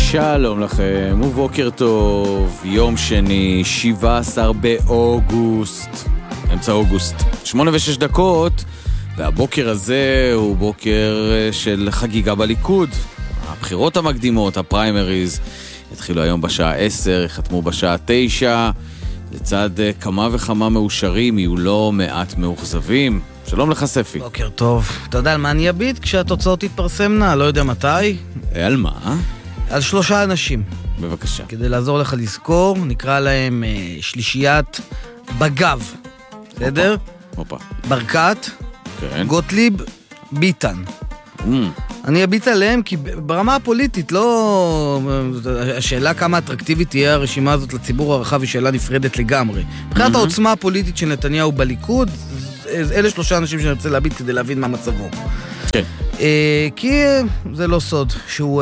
שלום לכם, ובוקר טוב, יום שני, 17 באוגוסט, אמצע אוגוסט, 8:06, והבוקר הזה הוא בוקר של חגיגה בליכוד. הבחירות המקדימות, הפריימריז, התחילו היום בשעה 10, חתמו בשעה 9, לצד כמה וכמה מאושרים, יהיו לא מעט מאוכזבים. שלום לך ספי. בוקר טוב. אתה יודע על מה אני אביט כשהתוצאות תתפרסמנה? לא יודע מתי. על מה? על 3 אנשים. בבקשה. כדי לעזור לך לזכור, נקרא להם שלישיית בגב. בסדר? הופה. ברקת, כן. גוטליב, ביטן. אני אביט עליהם כי ברמה הפוליטית לא... השאלה כמה אטרקטיבית תהיה הרשימה הזאת לציבור הרחב היא שאלה נפרדת לגמרי. מבחינת העוצמה הפוליטית של נתניהו בליכוד, אלה 3 אנשים שאני רוצה להביט כדי להבין מה מצבו. כן. כי זה לא סוד שהוא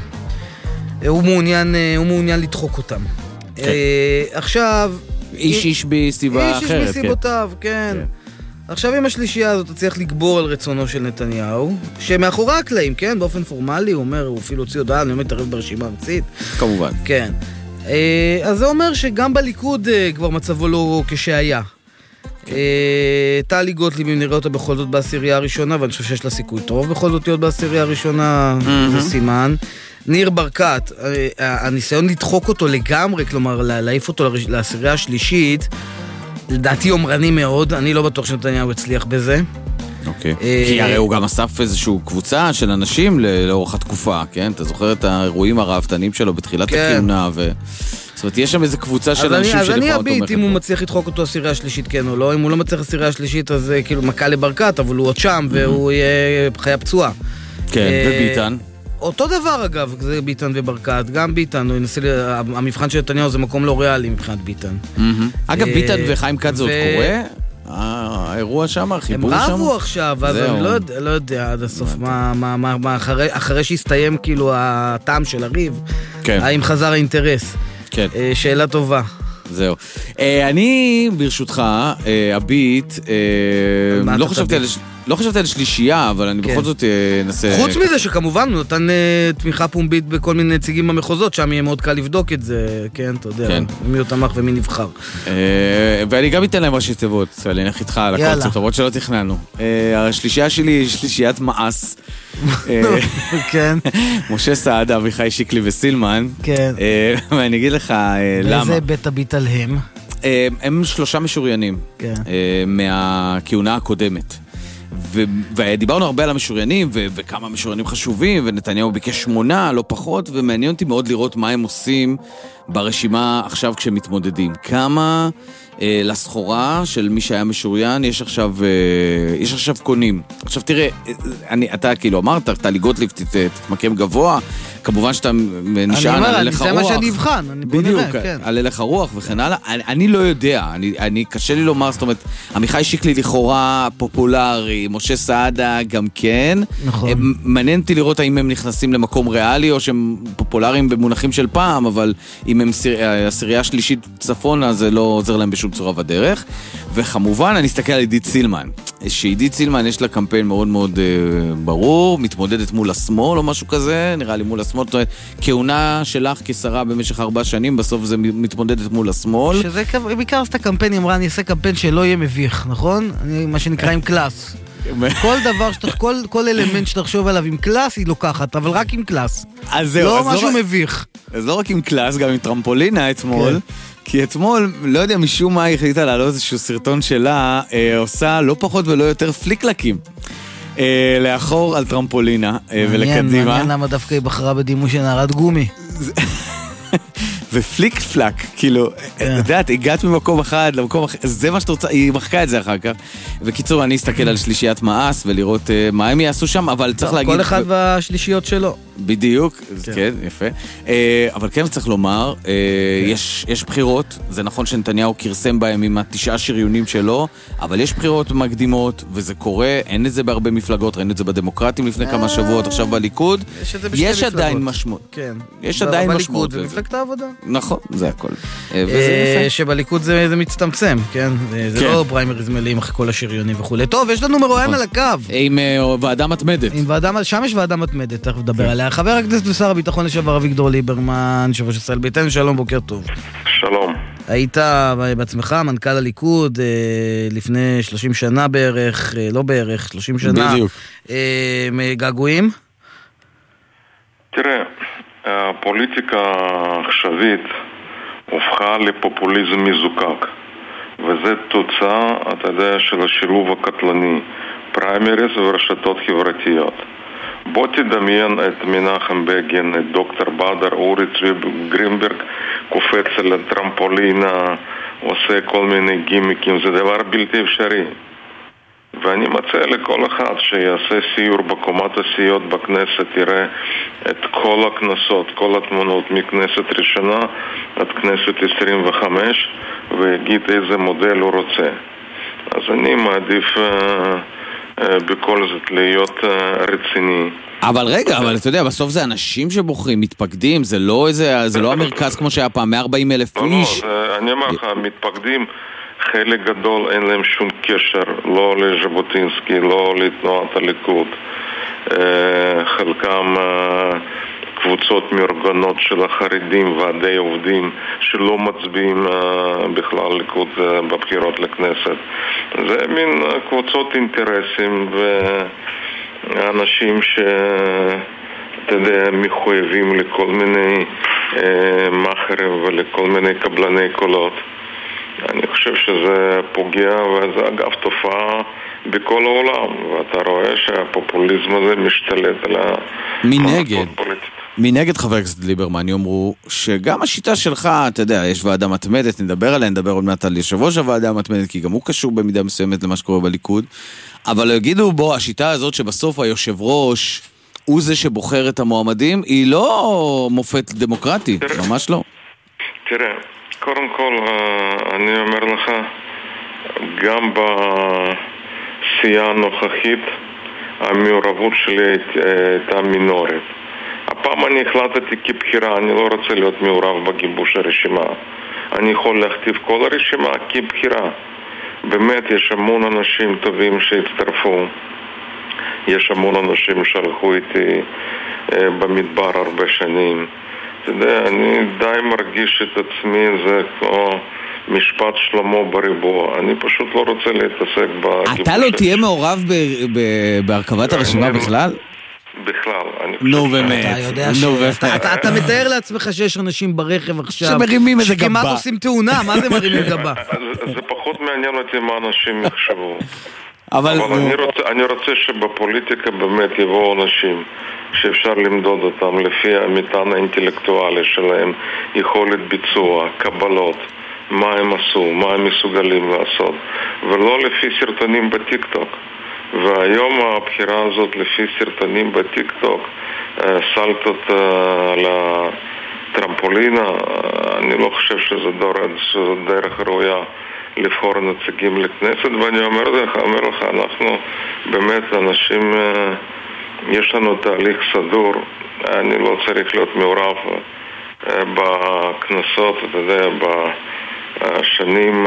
מעוניין לדחוק אותם. כן. עכשיו... איש בסיבה אחרת. איש בסיבותיו, כן. עכשיו אם השלישייה הזאת תצליח לגבור על רצונו של נתניהו, שמאחורי הקלעים, כן, באופן פורמלי, הוא אומר, הוא אפילו הוציא הודעה, אני עומד להתערב ברשימה ארצית. כמובן. כן. אז זה אומר שגם בליכוד כבר מצבו לא כשהיה. טלי גוטליב, אם נראה אותה בכל זאת בעשירייה הראשונה, ואני חושב שיש לה סיכוי טוב בכל זאת להיות בעשירייה הראשונה, זה סימן. ניר ברקת, הניסיון לדחוק אותו לגמרי, כלומר להעיף אותו לעשירייה השלישית, לדעתי אומרני מאוד, אני לא בטוח שנתניהו הצליח בזה. אוקיי. כי הרי הוא גם אסף איזושהי קבוצה של אנשים לאורך התקופה, כן? אתה זוכר את האירועים הרעבתנים שלו בתחילת הכהונה, זאת אומרת, יש שם איזו קבוצה של אנשים שלכאורה תומכת. אז אני אביט אם הוא מצליח לדחוק אותו עשירייה השלישית, כן או לא. אם הוא לא מצליח עשירייה השלישית, אז זה כאילו מכה לברקת, אבל הוא עוד שם, והוא יהיה חיה פצועה. כן, וביטן? אותו דבר אגב, זה ביטן וברקת, גם ביטן, המבחן של נתניהו זה מקום לא ריאלי מבחינת ביטן. אגב, ביטן וחיים כץ זה עוד קורה? האירוע שם, החיבור שם? הם רבו עכשיו, אז אני לא יודע עד הסוף מה, אחרי שהסתיים כאילו הטעם של הריב, האם חזר האינטרס. שאלה טובה. זהו. אני, ברשותך, הביט, לא חשבתי על שלישייה, אבל אני בכל זאת אנסה... חוץ מזה שכמובן הוא נתן תמיכה פומבית בכל מיני נציגים במחוזות, שם יהיה מאוד קל לבדוק את זה, כן, אתה יודע, מי הוא תמך ומי נבחר. ואני גם אתן להם ראשי תיבות, אני אלך איתך על הקורצות, טובות שלא תכננו. השלישייה שלי היא שלישיית מאס. כן. משה סעדה, אביחי שיקלי וסילמן. כן. ואני אגיד לך למה. ואיזה בית הביט עליהם? הם 3 משוריינים מהכהונה הקודמת. ודיברנו הרבה על המשוריינים וכמה משוריינים חשובים, ונתניהו ביקש 8, לא פחות, ומעניין אותי מאוד לראות מה הם עושים ברשימה עכשיו כשהם מתמודדים. כמה לסחורה של מי שהיה משוריין יש עכשיו קונים. עכשיו תראה, אתה כאילו אמרת, טלי גוטליב תתמקם גבוה, כמובן שאתה נשען על הלך הרוח. זה מה שאני אבחן. בדיוק, על הלך הרוח וכן הלאה. אני לא יודע, קשה לי לומר, זאת אומרת, עמיחי שיקלי לכאורה פופולרי, משה סעדה גם כן. נכון. מעניין אותי לראות האם הם נכנסים למקום ריאלי, או שהם פופולריים במונחים של פעם, אבל אם הם עשירייה שלישית צפונה, זה לא עוזר להם בשום צורה ודרך. וכמובן, אני אסתכל על עידית סילמן. שעידית סילמן יש לה קמפיין מאוד מאוד ברור, מתמודדת מול השמאל או משהו כזה, נראה לי מול השמאל, זאת אומרת, כהונה שלך כשרה במשך 4 שנים, בסוף זה מתמודדת מול השמאל. שזה בעיקר עשתה קמפיין, היא אמרה, אני אעשה קמפיין שלא יהיה מביך, נכון? מה שנקרא עם קלאס. כל דבר, כל אלמנט שתחשוב עליו עם קלאס היא לוקחת, אבל רק עם קלאס. לא משהו מביך. אז לא רק עם קלאס, גם עם טרמפולינה אתמול. כי אתמול, לא יודע משום מה היא החליטה לעלות איזשהו סרטון שלה, עושה לא פחות ולא יותר פליקלקים. לאחור על טרמפולינה ולקדימה. מעניין למה דווקא היא בחרה בדימוי של נערת גומי. ופליק פלק, כאילו, את יודעת, הגעת ממקום אחד למקום אחר, זה מה שאת רוצה, היא מחכה את זה אחר כך. בקיצור, אני אסתכל על שלישיית מאס ולראות מה הם יעשו שם, אבל צריך להגיד... כל אחד והשלישיות שלו. בדיוק, כן, יפה. אבל כן צריך לומר, יש בחירות, זה נכון שנתניהו קרסם בהם עם 9 שריונים שלו, אבל יש בחירות מקדימות, וזה קורה, אין את זה בהרבה מפלגות, ראינו את זה בדמוקרטים לפני כמה שבועות, עכשיו בליכוד. יש עדיין משמעות. יש עדיין משמעות. במפלגת העבודה. נכון, זה הכל. שבליכוד זה מצטמצם, כן? זה לא פריימריז מלאים אחרי כל השריונים וכו'. טוב, יש לנו מרואיין על הקו. עם ועדה מתמדת. שם יש ועדה מתמדת, תכף נדבר עליה. חבר הכנסת ושר הביטחון לשעבר אביגדור ליברמן, יושב ראש ישראל ביתנו, שלום, בוקר טוב. שלום. היית בעצמך מנכ"ל הליכוד לפני 30 שנה בערך, לא בערך, 30 שנה. בדיוק. געגועים? תראה, הפוליטיקה העכשווית הופכה לפופוליזם מזוקק, וזה תוצאה, אתה יודע, של השילוב הקטלני, פריימריז ורשתות חברתיות. בוא תדמיין את מנחם בגין, את דוקטור בדר, אורי גרינברג, קופץ על הטרמפולינה, עושה כל מיני גימיקים, זה דבר בלתי אפשרי. ואני מציע לכל אחד שיעשה סיור בקומת הסיעות בכנסת, תראה את כל הכנסות, כל התמונות מכנסת ראשונה עד כנסת 25, ויגיד איזה מודל הוא רוצה. אז אני מעדיף בכל זאת להיות רציני. אבל רגע, אבל אתה יודע, בסוף זה אנשים שבוחרים, מתפקדים, זה לא המרכז כמו שהיה פעם, 140,000 איש. לא, אני אומר לך, מתפקדים, חלק גדול אין להם שום קשר, לא לז'בוטינסקי, לא לתנועת הליכוד. חלקם קבוצות מאורגנות של החרדים, ועדי עובדים, שלא מצביעים בכלל ליכוד בבחירות לכנסת. זה מין קבוצות אינטרסים ואנשים אתה יודע, מחויבים לכל מיני מאחרים ולכל מיני קבלני קולות. אני חושב שזה פוגע, וזה אגב תופעה בכל העולם, ואתה רואה שהפופוליזם הזה משתלט על המערכות פוליטית. מנגד חבר הכנסת ליברמן יאמרו שגם השיטה שלך, אתה יודע, יש ועדה מתמדת, נדבר עוד מעט על יושב ראש הוועדה המתמדת, כי גם הוא קשור במידה מסוימת למה שקורה בליכוד, אבל יגידו בו, השיטה הזאת שבסוף היושב ראש הוא זה שבוחר את המועמדים, היא לא מופת דמוקרטי, ממש לא. תראה, קודם כל אני אומר לך, גם בסיעה הנוכחית המעורבות שלי הייתה מינורית. הפעם אני החלטתי כבחירה, אני לא רוצה להיות מעורב בגיבוש הרשימה. אני יכול להכתיב כל הרשימה כבחירה. באמת יש המון אנשים טובים שהצטרפו. יש המון אנשים שהלכו איתי במדבר הרבה שנים. אתה יודע, אני די מרגיש את עצמי, זה כמו משפט שלמה בריבוע. אני פשוט לא רוצה להתעסק בגיבוש. אתה לא תהיה מעורב בהרכבת הרשימה בכלל? בכלל. נו באמת. אתה מתאר לעצמך שיש אנשים ברכב עכשיו שמרימים איזה גבה. שכמעט עושים תאונה, מה זה מרימים גבה? זה פחות מעניין אותי מה אנשים יחשבו. אבל אני רוצה שבפוליטיקה באמת יבואו אנשים שאפשר למדוד אותם לפי המטען האינטלקטואלי שלהם, יכולת ביצוע, קבלות, מה הם עשו, מה הם מסוגלים לעשות, ולא לפי סרטונים בטיק-טוק. והיום הבחירה הזאת לפי סרטונים בטיק-טוק, סלטות על הטרמפולינה, אני לא חושב שזו דרך ראויה לבחור נציגים לכנסת, ואני אומר לך, אנחנו באמת אנשים, יש לנו תהליך סדור, אני לא צריך להיות מעורב בכנסות, אתה יודע, בשנים,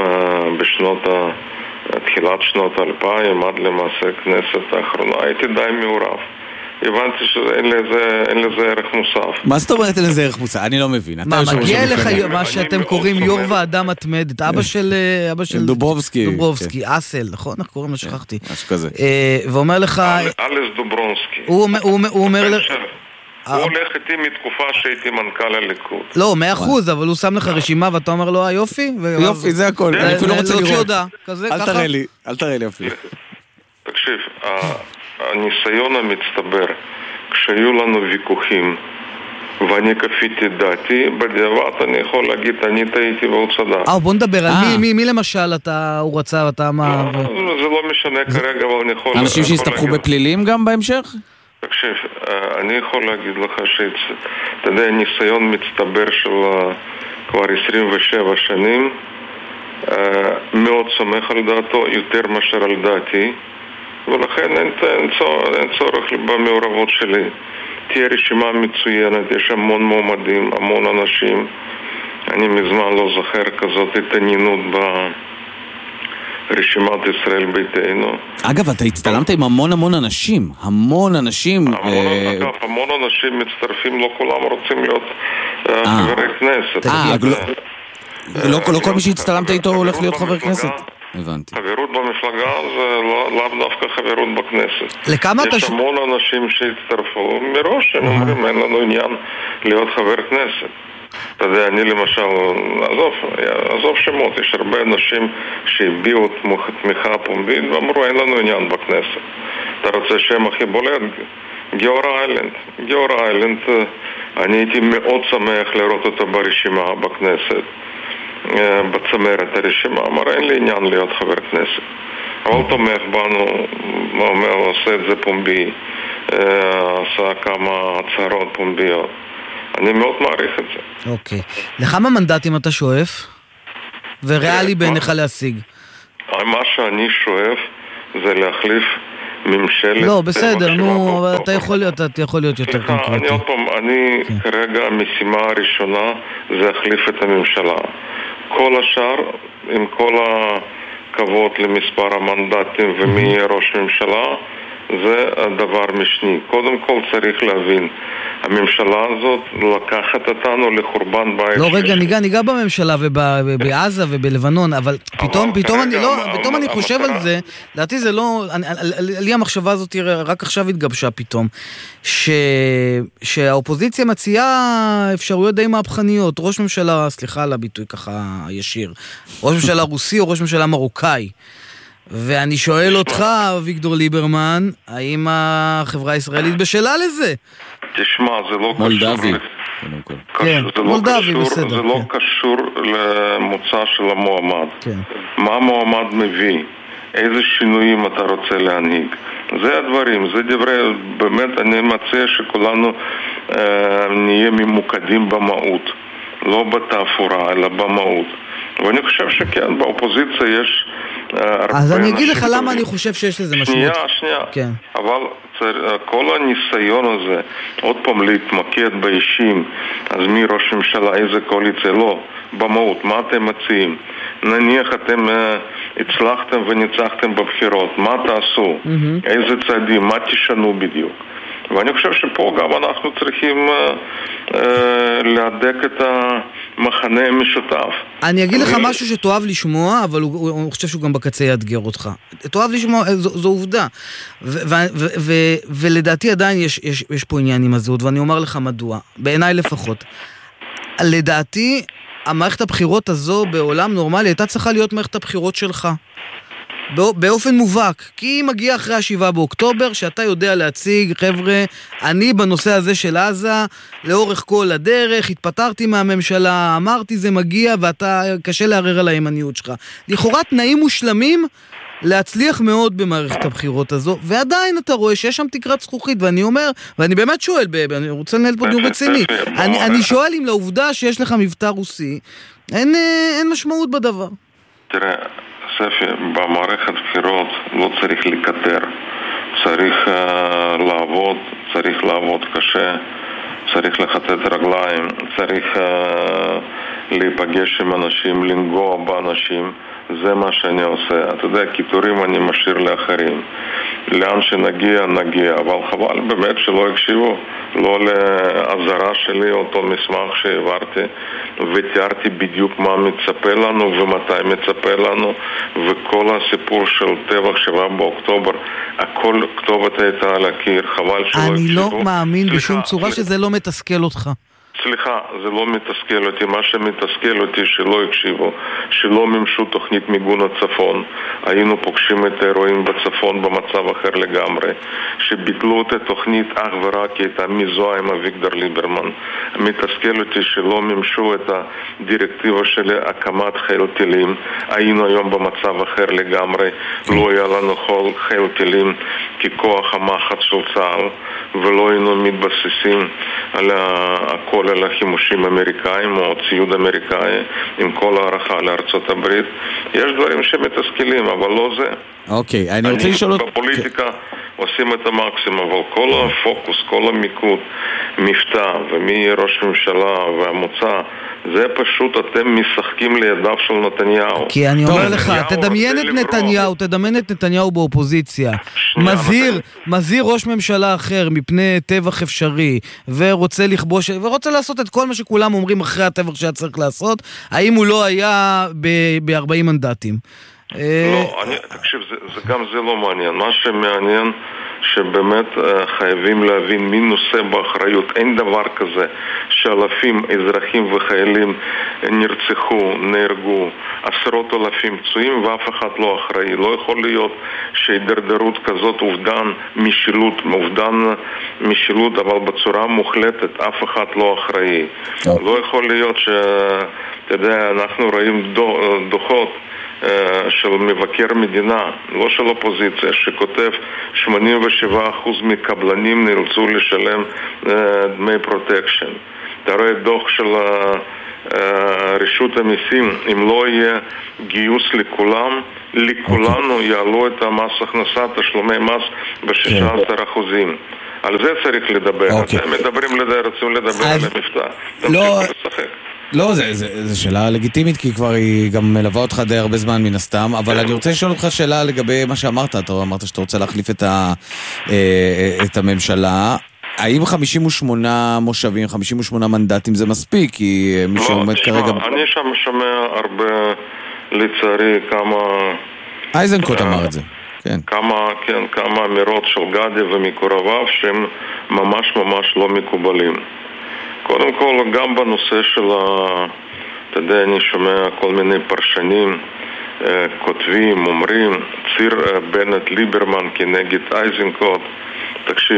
תחילת שנות 2000 עד למעשה כנסת האחרונה, הייתי די מעורב. הבנתי שאין לזה ערך מוסף. מה זאת אומרת אין לזה ערך מוסף? אני לא מבין. מה, מגיע לך מה שאתם קוראים יו"ר ועדה מתמדת, אבא של דובובסקי, אסל, נכון? איך קוראים לו? שכחתי. משהו כזה. ואומר לך... אלס דוברונסקי. הוא אומר לך... הוא הולך איתי מתקופה שהייתי מנכ"ל הליכוד. לא, 100%, אבל הוא שם לך רשימה ואתה אומר לו, יופי? יופי, זה הכל. אני אפילו לא רוצה לראות. אל תראה לי אפילו. תקשיב, הניסיון המצטבר, כשהיו לנו ויכוחים, ואני כפיתי דעתי, בדיעבד אני יכול להגיד, אני טעיתי והוא צדק. בוא נדבר על מי למשל הוא רצה ואתה מה... זה לא משנה כרגע, אבל אני יכול... אנשים שהסתבכו בפלילים גם בהמשך? תקשיב, אני יכול להגיד לך אתה יודע, ניסיון מצטבר של כבר 27 שנים, מאוד סומך על דעתו, יותר מאשר על דעתי, ולכן אין צורך במעורבות שלי. תהיה רשימה מצוינת, יש המון מועמדים, המון אנשים. אני מזמן לא זוכר כזאת התעניינות רשימת ישראל ביתנו. אגב, אתה הצטלמת עם המון אנשים. המון אנשים. אגב, המון אנשים מצטרפים, לא כולם רוצים להיות חברי כנסת. לא כל מי שהצטלמת איתו הולך להיות חבר כנסת. הבנתי. חברות במפלגה זה לאו דווקא חברות בכנסת. יש המון אנשים שהצטרפו מראש, הם אומרים, אין לנו עניין להיות חבר כנסת. אתה יודע, אני למשל, עזוב שמות, יש הרבה אנשים שהביעו תמיכה פומבית ואמרו, אין לנו עניין בכנסת. אתה רוצה שם הכי בולט? גיאור איילנד, אני הייתי מאוד שמח לראות אותו ברשימה בכנסת. בצמרת הרשימה, אמר אין לי עניין להיות חבר כנסת, אבל תומך בנו, אומר, עושה את זה פומבי, עשה כמה הצהרות פומביות, אני מאוד מעריך את זה. אוקיי, לכמה מנדטים אתה שואף? וריאלי בעיניך להשיג? מה שאני שואף זה להחליף ממשלת... לא, בסדר, נו, אתה יכול להיות יותר קונקרטי. אני כרגע המשימה הראשונה זה להחליף את הממשלה. כל השאר, עם כל הכבוד למספר המנדטים ומי יהיה ראש ממשלה, זה הדבר משני. קודם כל צריך להבין, הממשלה הזאת לקחת אותנו לחורבן בית. לא, רגע, ניגע בממשלה ובעזה ובלבנון, אבל פתאום אני חושב על זה, לדעתי זה לא, לי המחשבה הזאת רק עכשיו התגבשה פתאום, שהאופוזיציה מציעה אפשרויות די מהפכניות, ראש ממשלה, סליחה על הביטוי ככה ישיר, ראש ממשלה רוסי או ראש ממשלה מרוקאי. ואני שואל אותך, אביגדור ליברמן, האם החברה הישראלית בשלה לזה? תשמע, זה לא מולדבי. זה לא קשור למוצא של המועמד. מה המועמד מביא? איזה שינויים אתה רוצה להנהיג? זה הדברים, זה דברי, באמת אני מציע שכולנו נהיה ממוקדים במהות, לא בתאפורה, אלא במהות. ואני חושב שכן, באופוזיציה יש... אז אני אגיד לך למה אני חושב שיש לזה משמעות. שנייה. כן. אבל כל הניסיון הזה, עוד פעם להתמקד באישים, אז מי ראש ממשלה, איזה קואליציה, לא, במהות, מה אתם מציעים? נניח אתם הצלחתם וניצחתם בבחירות, מה תעשו? איזה צעדים, מה תשנו בדיוק? ואני חושב שפה גם אנחנו צריכים להדק את המחנה המשותף. אני אגיד לך משהו שתאהב לשמוע, אבל הוא חושב שהוא גם בקצה יאתגר אותך. תאהב לשמוע, זו עובדה. ולדעתי עדיין יש פה עניין עם הזהות, ואני אומר לך מדוע, בעיניי לפחות. לדעתי, המערכת הבחירות הזו בעולם נורמלי הייתה צריכה להיות מערכת הבחירות שלך. באופן מובהק, כי היא מגיעה אחרי 7 באוקטובר, שאתה יודע להציג, חבר'ה, אני בנושא הזה של עזה, לאורך כל הדרך, התפטרתי מהממשלה, אמרתי זה מגיע, ואתה קשה לערער על הימניות שלך. לכאורה תנאים מושלמים להצליח מאוד במערכת הבחירות הזו, ועדיין אתה רואה שיש שם תקרת זכוכית, ואני אומר, ואני באמת שואל, אני רוצה לנהל פה דיון רציני, אני שואל אם לעובדה שיש לך מבטא רוסי, אין משמעות בדבר. תראה, ספי, במערכת בחירות לא צריך לקטר, צריך לעבוד קשה, צריך לחטט רגליים, צריך להיפגש עם אנשים, לנגוע באנשים, זה מה שאני עושה. אתה יודע, קיטורים אני משאיר לאחרים. לאן נגיע, אבל חבל באמת שלא הקשיבו, לא לעזרה שלי, אותו מסמך שהעברתי, ותיארתי בדיוק מה מצפה לנו ומתי מצפה לנו, וכל הסיפור של טבח 7 באוקטובר, הכל כתובת הייתה על הקיר, חבל שלא הקשיבו. אני לא מאמין בשום צורה שזה לא מתסכל אותך. סליחה, זה לא מתסכל אותי. מה שמתסכל אותי שלא הקשיבו, שלא ממשו תוכנית מיגון הצפון. היינו פוגשים את האירועים בצפון במצב אחר לגמרי. שביטלו את התוכנית אך ורק כי הייתה מזוהה עם אביגדור ליברמן. מתסכל אותי שלא ממשו את הדירקטיבה של הקמת חיל טילים. היינו היום במצב אחר לגמרי. לא היה לנו חיל טילים ככוח המחץ של צה"ל, ולא היינו מתבססים על הכל על החימושים אמריקאים או ציוד אמריקאי, עם כל הערכה לארצות הברית. יש דברים שמתסכלים, אבל לא זה. אוקיי, אני רוצה לשאול... עושים את המקסימום, אבל כל הפוקוס, כל המיקוד, מבטא ומי ראש ממשלה והמוצא, זה פשוט אתם משחקים לידיו של נתניהו. כי אני אומר לך, תדמיין את נתניהו באופוזיציה, מזהיר ראש ממשלה אחר מפני טבח אפשרי, ורוצה לכבוש, ורוצה לעשות את כל מה שכולם אומרים אחרי הטבח שהיה צריך לעשות, האם הוא לא היה ב-40 מנדטים? לא, תקשיב, גם זה לא מעניין. מה שמעניין שבאמת חייבים להבין מי נושא באחריות. אין דבר כזה שאלפים אזרחים וחיילים נרצחו, נהרגו, עשרות אלפים פצועים ואף אחד לא אחראי. לא יכול להיות שהידרדרות כזאת, אובדן משילות, אבל בצורה מוחלטת, אף אחד לא אחראי. לא יכול להיות אתה יודע, אנחנו רואים דוחות של מבקר מדינה, לא של אופוזיציה, שכותב 87% מקבלנים נאלצו לשלם דמי פרוטקשן. אתה רואה דוח של רשות המיסים, אם לא יהיה גיוס לכולנו יעלו את המס הכנסה, תשלומי מס ב-16%. על זה צריך לדבר. אתם רוצים לדבר על המבטא. תמשיכו לשחק. לא, זו שאלה לגיטימית, כי כבר היא גם מלווה אותך די הרבה זמן מן הסתם, אבל אני רוצה לשאול אותך שאלה לגבי מה שאמרת. אתה אמרת שאתה רוצה להחליף את הממשלה. האם 58 מושבים, 58 מנדטים זה מספיק? כי מי שעומד כרגע... אני שומע הרבה, לצערי, כמה... אייזנקוט אמר את זה. כמה אמירות של גדי ומקורביו שהם ממש לא מקובלים. קודם כל, גם בנושא של אתה יודע, אני שומע כל מיני פרשנים, כותבים, אומרים, ציר בנט ליברמן כנגד אייזנקוט. תקשיב,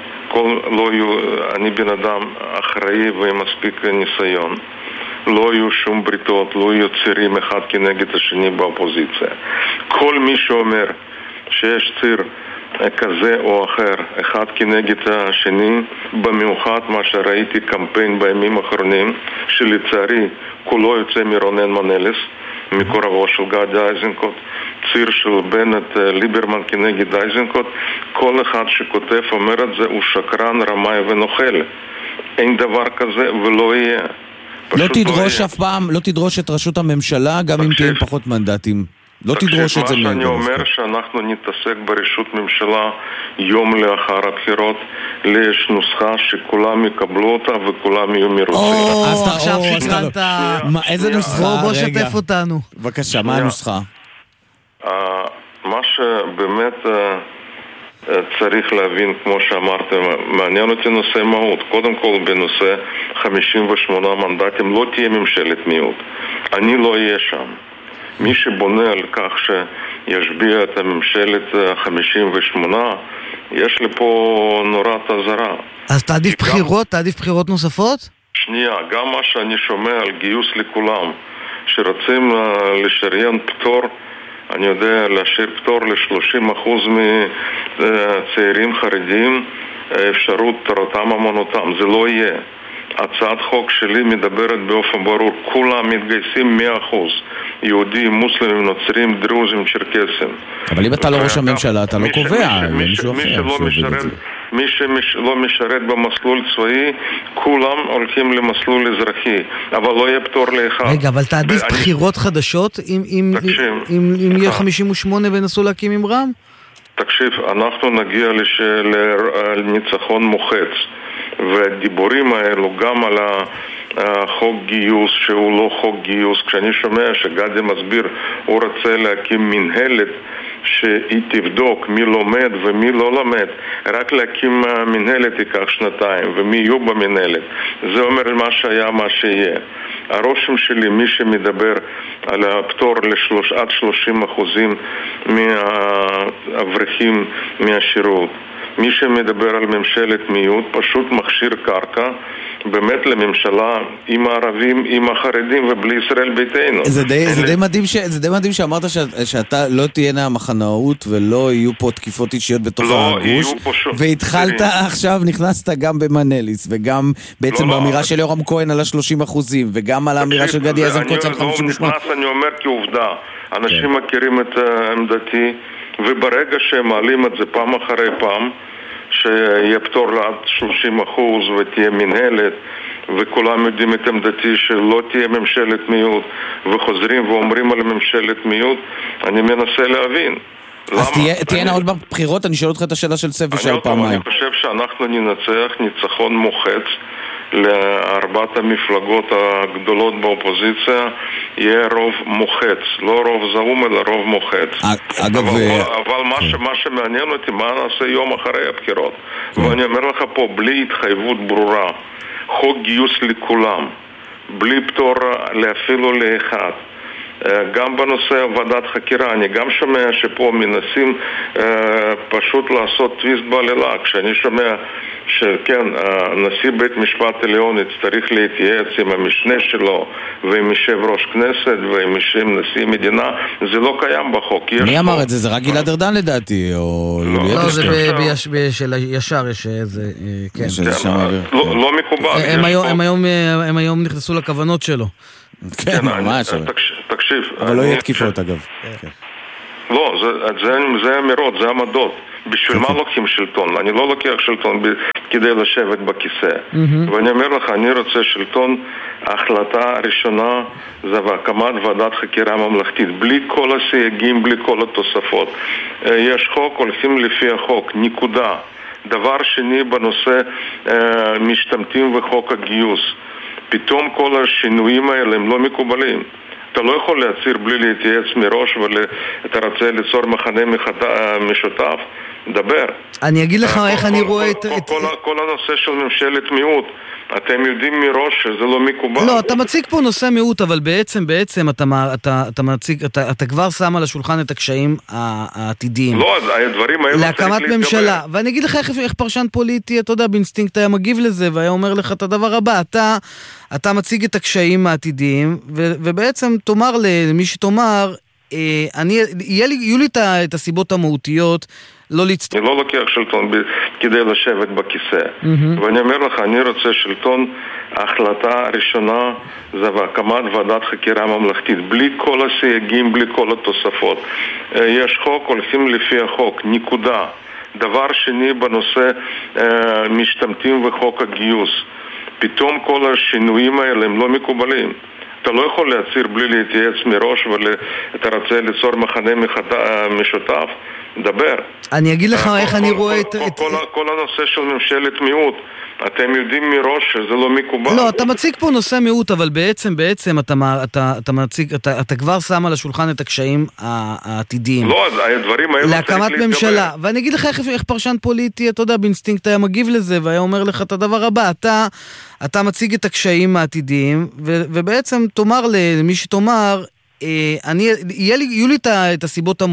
אני בן אדם אחראי ומספיק ניסיון. לא יהיו שום בריתות, לא יהיו צירים אחד כנגד השני באופוזיציה. כל מי שאומר שיש ציר כזה או אחר, אחד כנגד השני, במיוחד מה שראיתי קמפיין בימים האחרונים, שלצערי כולו יוצא מרונן מנלס, מקורבו של גדי אייזנקוט, ציר של בנט ליברמן כנגד אייזנקוט, כל אחד שכותב אומר את זה הוא שקרן, רמאי ונוכל. אין דבר כזה ולא יהיה. לא תדרוש אף פעם, לא תדרוש את ראשות הממשלה, גם אם תהיה פחות מנדטים. לא תדרוש את זה. מה שאני אומר שאנחנו נתעסק בראשות ממשלה יום לאחר הבחירות, יש נוסחה שכולם יקבלו אותה וכולם יהיו מרוצים. אז עכשיו שכנת... איזה נוסחה? בוא שתף אותנו. בבקשה, מה הנוסחה? מה שבאמת צריך להבין, כמו שאמרתם, מעניין אותי נושא מהות. קודם כל בנושא 58 מנדטים לא תהיה ממשלת מיעוט. אני לא אהיה שם. מי שבונה על כך שישביע את הממשלת 58, יש לי פה נורת אזהרה. אז תעדיף בחירות? תעדיף בחירות נוספות? שנייה, גם מה שאני שומע על גיוס לכולם, שרוצים לשריין פטור, אני יודע, להשאיר פטור ל-30% מצעירים חרדים, אפשרות תורתם אמונתם, זה לא יהיה. הצעת חוק שלי מדברת באופן ברור, כולם מתגייסים 100%, יהודים, מוסלמים, נוצרים, דרוזים, צ'רקסים. אבל אם אתה לא ראש הממשלה, אתה לא קובע. מי שלא משרת במסלול צבאי, כולם הולכים למסלול אזרחי, אבל לא יהיה פטור לאחד. רגע, אבל תעדיף בחירות חדשות אם יהיה 58 ונסו להקים עם רם? תקשיב, אנחנו נגיע לניצחון מוחץ. והדיבורים האלו גם על החוק גיוס שהוא לא חוק גיוס, כשאני שומע שגדי מסביר הוא רוצה להקים מנהלת שהיא תבדוק מי לומד ומי לא לומד, רק להקים מנהלת ייקח 2 ומי יהיו במנהלת, זה אומר מה שהיה מה שיהיה. הרושם שלי, מי שמדבר על הפטור עד 30% מהאברכים מהשירות, מי שמדבר על ממשלת מיעוט פשוט מכשיר קרקע באמת לממשלה עם הערבים, עם החרדים ובלי ישראל ביתנו. זה די מדהים שאמרת שאתה לא תהיינה מחנאות ולא יהיו פה תקיפות אישיות בתוך הגוש, והתחלת עכשיו, נכנסת גם במנליס וגם בעצם באמירה של יורם כהן על 30% וגם על האמירה של גדי אייזנקוט על 58%. אני אומר כעובדה, אנשים מכירים את עמדתי וברגע שהם מעלים את זה פעם אחרי פעם, שיהיה פטור לעד 30% ותהיה מנהלת, וכולם יודעים את עמדתי שלא תהיה ממשלת מיעוט, וחוזרים ואומרים על ממשלת מיעוט, אני מנסה להבין. אז תהיינה עוד בבחירות? אני שואל אותך את השאלה של ספי של פעמיים. אני חושב שאנחנו ננצח ניצחון מוחץ לארבעת המפלגות הגדולות באופוזיציה, יהיה רוב מוחץ, לא רוב זעום אלא רוב מוחץ. אגב, אבל מה שמעניין אותי, מה נעשה יום אחרי הבחירות, ואני אומר לך פה בלי התחייבות ברורה, חוק גיוס לכולם, בלי פטור אפילו לאחד, גם בנושא ועדת חקירה, אני גם שומע שפה מנסים פשוט לעשות טוויסט בעלילה, כשאני שומע שכן, נשיא בית משפט עליון יצטרך להתייעץ עם המשנה שלו ועם יושב ראש כנסת ועם נשיא מדינה, זה לא קיים בחוק. מי אמר את זה? זה רק גלעד ארדן לדעתי, או... לא, זה בישר יש איזה... לא מקובל. הם היום נכנסו לכוונות שלו. כן, ממש. תקשיב. אבל לא יהיה תקיפות אגב. לא, זה אמירות, זה עמדות. בשביל מה לוקחים שלטון? אני לא לוקח שלטון כדי לשבת בכיסא. ואני אומר לך, אני רוצה שלטון, ההחלטה הראשונה זה הקמת ועדת חקירה ממלכתית, בלי כל הסייגים, בלי כל התוספות. יש חוק, הולכים לפי החוק, נקודה. דבר שני בנושא משתמטים וחוק הגיוס. פתאום כל השינויים האלה הם לא מקובלים. אתה לא יכול להציר בלי להתייעץ מראש ואתה רוצה ליצור מחנה משותף, דבר. אני אגיד לך איך אני רואה את... כל הנושא של ממשלת מיעוט, אתם יודעים מראש שזה לא מקובל. לא, אתה מציג פה נושא מיעוט, אבל בעצם אתה כבר שם על השולחן את הקשיים העתידיים. לא, הדברים האלה להקמת ממשלה. ואני אגיד לך איך פרשן פוליטי, אתה יודע, באינסטינקט היה מגיב לזה, והיה אומר לך את הדבר הבא, אתה מציג את הקשיים העתידיים, ובעצם תאמר למי שתאמר, יהיו לי את הסיבות המהותיות, אני לא לוקח שלטון כדי לשבת בכיסא. ואני אומר לך, אני רוצה שלטון, ההחלטה הראשונה זה הקמת ועדת חקירה ממלכתית, בלי כל הסייגים, בלי כל התוספות. יש חוק, הולכים לפי החוק, נקודה. דבר שני בנושא משתמטים וחוק הגיוס. פתאום כל השינויים האלה הם לא מקובלים. אתה לא יכול להציר בלי להתייעץ מראש ואתה רוצה ליצור מחנה משותף, דבר. אני אגיד לך איך אני רואה את... כל הנושא של ממשלת מיעוט, אתם יודעים מראש שזה לא מקובל. לא, אתה מציג פה נושא מיעוט, אבל בעצם אתה כבר שם על השולחן את הקשיים העתידיים. לא, הדברים האלה להקמת ממשלה. ואני אגיד לך איך פרשן פוליטי, אתה יודע, באינסטינקט היה מגיב לזה, והיה אומר לך את הדבר הבא, אתה מציג את הקשיים העתידיים, ובעצם תאמר למי שתאמר, יהיו לי את הסיבות